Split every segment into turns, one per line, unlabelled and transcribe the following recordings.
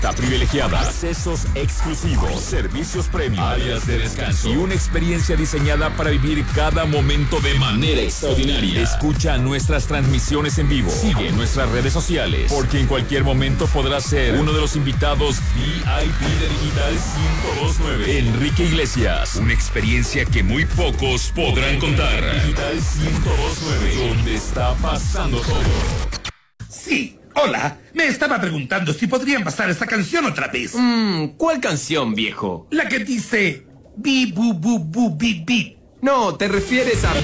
Privilegiada, accesos exclusivos, servicios premium, áreas de descanso y una experiencia diseñada para vivir cada momento de manera extraordinaria. Escucha nuestras transmisiones en vivo, sigue nuestras redes sociales, porque en cualquier momento podrás ser uno de los invitados VIP de Digital 102.9. Enrique Iglesias, una experiencia que muy pocos podrán contar. Digital 102.9, donde está pasando todo.
Sí. Hola, me estaba preguntando si podrían pasar esta canción otra vez.
¿Cuál canción, viejo?
La que dice bi bu bu bu bi bi.
No, te refieres a...
1,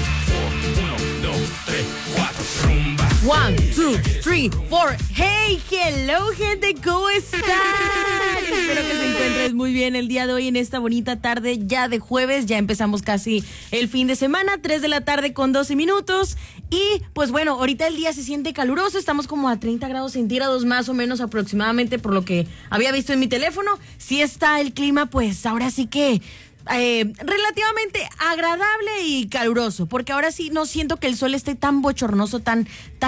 2, 3, 4, rumba.
1, 2, 3, 4. Hey, hello, gente, ¿cómo están? Espero que se encuentres muy bien el día de hoy en esta bonita tarde ya de jueves. Ya empezamos casi el fin de semana, 3 de la tarde con 12 minutos. Y pues bueno, ahorita el día se siente caluroso, estamos como a 30 grados centígrados más o menos aproximadamente por lo que había visto en mi teléfono. Sí está el clima, pues ahora sí que... relativamente agradable y caluroso, porque ahora sí no siento que el sol esté tan bochornoso, tan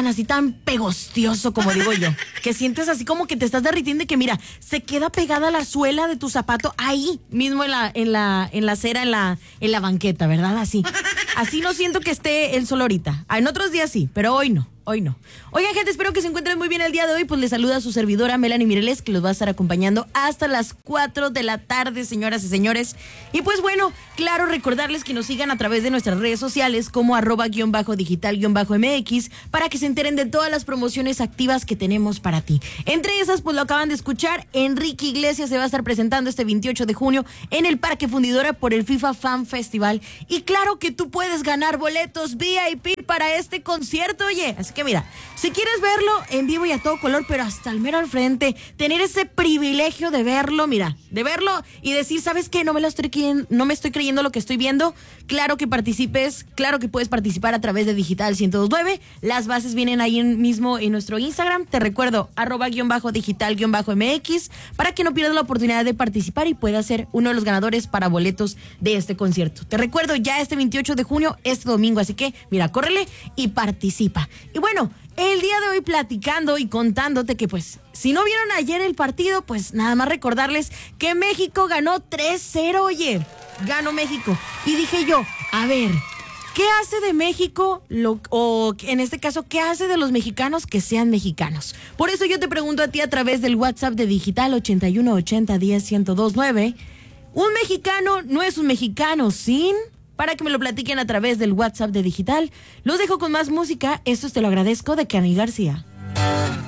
pegostioso, como digo yo, que sientes así como que te estás derritiendo y que mira, se queda pegada la suela de tu zapato ahí mismo en la acera, en la banqueta, ¿verdad? Así no siento que esté el sol ahorita. En otros días sí, pero hoy no. Oigan, gente, espero que se encuentren muy bien el día de hoy. Pues les saluda a su servidora Melanie Mireles, que los va a estar acompañando hasta las 4 de la tarde, señoras y señores. Y pues bueno, claro, recordarles que nos sigan a través de nuestras redes sociales como @_digital_MX para que se enteren de todas las promociones activas que tenemos para ti. Entre esas, pues lo acaban de escuchar, Enrique Iglesias se va a estar presentando este 28 de junio en el Parque Fundidora por el FIFA Fan Festival. Y claro que tú puedes ganar boletos VIP para este concierto, oye. Así que mira, si quieres verlo en vivo y a todo color, pero hasta el mero al frente, tener ese privilegio de verlo, mira, de verlo y decir, ¿sabes qué? No me estoy creyendo lo que estoy viendo. Claro que participes, claro que puedes participar a través de Digital 102.9. Las bases vienen ahí mismo en nuestro Instagram. Te recuerdo, @_digital_MX, para que no pierdas la oportunidad de participar y puedas ser uno de los ganadores para boletos de este concierto. Te recuerdo, ya este 28 de junio, este domingo, así que mira, córrele y participa. Y bueno, el día de hoy platicando y contándote que pues, si no vieron ayer el partido, pues nada más recordarles que México ganó 3-0, oye, ganó México. Y dije yo, a ver, ¿qué hace de México, o en este caso, qué hace de los mexicanos que sean mexicanos? Por eso yo te pregunto a ti a través del WhatsApp de Digital 8180101029, ¿un mexicano no es un mexicano sin...? Para que me lo platiquen a través del WhatsApp de Digital. Los dejo con más música. Esto te lo agradezco, de Cani García.